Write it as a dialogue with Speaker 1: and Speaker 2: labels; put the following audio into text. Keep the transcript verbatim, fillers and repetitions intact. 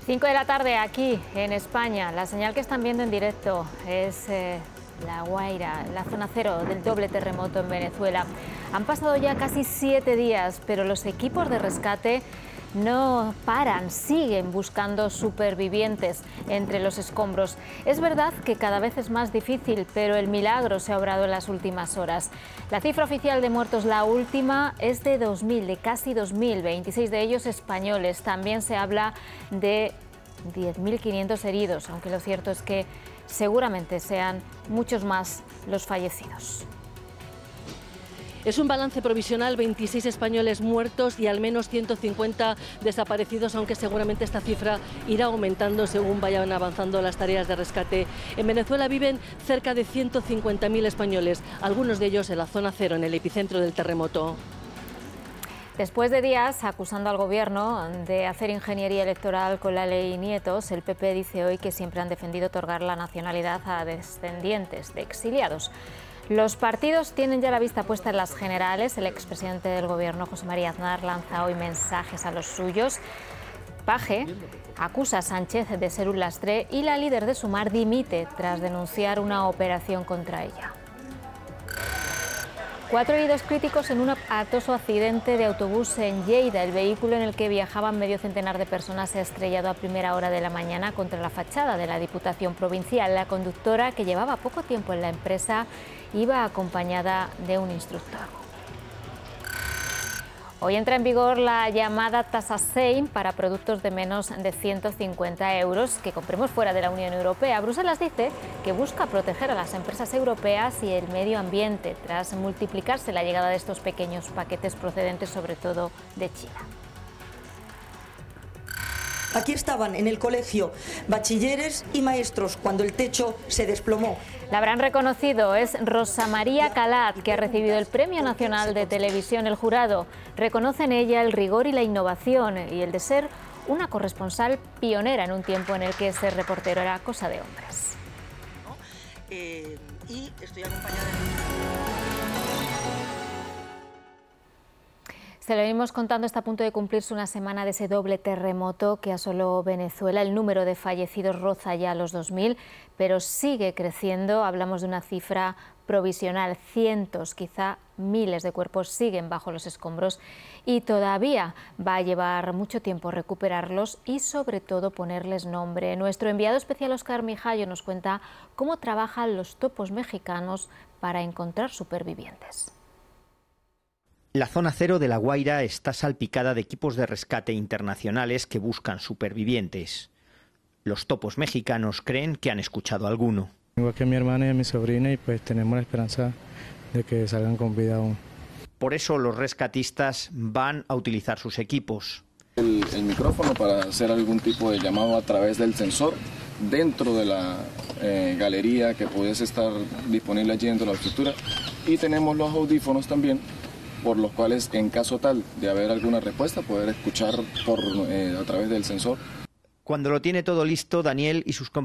Speaker 1: cinco de la tarde aquí en España. La señal que están viendo en directo es eh, La Guaira, la zona cero del doble terremoto en Venezuela. Han pasado ya casi siete días, pero los equipos de rescate no paran, siguen buscando supervivientes entre los escombros. Es verdad que cada vez es más difícil, pero el milagro se ha obrado en las últimas horas. La cifra oficial de muertos, la última, es de dos mil, de casi dos mil, veintiséis de ellos españoles. También se habla de diez mil quinientos heridos, aunque lo cierto es que seguramente sean muchos más los fallecidos.
Speaker 2: Es un balance provisional, veintiséis españoles muertos y al menos ciento cincuenta desaparecidos, aunque seguramente esta cifra irá aumentando según vayan avanzando las tareas de rescate. En Venezuela viven cerca de ciento cincuenta mil españoles, algunos de ellos en la zona cero, en el epicentro del terremoto.
Speaker 1: Después de días acusando al gobierno de hacer ingeniería electoral con la ley Nietos, el P P dice hoy que siempre han defendido otorgar la nacionalidad a descendientes de exiliados. Los partidos tienen ya la vista puesta en las generales. El expresidente del gobierno, José María Aznar, lanza hoy mensajes a los suyos. Paje acusa a Sánchez de ser un lastre y la líder de Sumar dimite tras denunciar una operación contra ella. Cuatro heridos críticos en un aparatoso accidente de autobús en Lleida. El vehículo en el que viajaban medio centenar de personas se ha estrellado a primera hora de la mañana contra la fachada de la Diputación Provincial. La conductora, que llevaba poco tiempo en la empresa, iba acompañada de un instructor. Hoy entra en vigor la llamada tasa Sein para productos de menos de ciento cincuenta euros que compremos fuera de la Unión Europea. Bruselas dice que busca proteger a las empresas europeas y el medio ambiente tras multiplicarse la llegada de estos pequeños paquetes procedentes sobre todo de China.
Speaker 3: Aquí estaban en el colegio bachilleres y maestros cuando el techo se desplomó.
Speaker 1: La habrán reconocido, es Rosa María Calat, que ha recibido el Premio Nacional de Televisión. El jurado reconoce en ella el rigor y la innovación y el de ser una corresponsal pionera en un tiempo en el que ser reportero era cosa de hombres.
Speaker 3: Eh, y estoy acompañada de...
Speaker 1: Se lo venimos contando, está a punto de cumplirse una semana de ese doble terremoto que asoló Venezuela. El número de fallecidos roza ya los dos mil, pero sigue creciendo. Hablamos de una cifra provisional. Cientos, quizá miles de cuerpos siguen bajo los escombros y todavía va a llevar mucho tiempo recuperarlos y sobre todo ponerles nombre. Nuestro enviado especial Óscar Mijayo nos cuenta cómo trabajan los topos mexicanos para encontrar supervivientes.
Speaker 4: La zona cero de La Guaira está salpicada de equipos de rescate internacionales que buscan supervivientes. Los topos mexicanos creen que han escuchado a alguno.
Speaker 5: Igual que mi hermana y mi sobrina, y pues tenemos la esperanza de que salgan con vida aún.
Speaker 4: Por eso los rescatistas van a utilizar sus equipos.
Speaker 6: El, el micrófono para hacer algún tipo de llamado a través del sensor dentro de la eh, galería que pudiese estar disponible allí dentro de la estructura. Y tenemos los audífonos también, por los cuales en caso tal de haber alguna respuesta poder escuchar por, eh, a través del sensor.
Speaker 4: Cuando lo tiene todo listo, Daniel y sus compañeros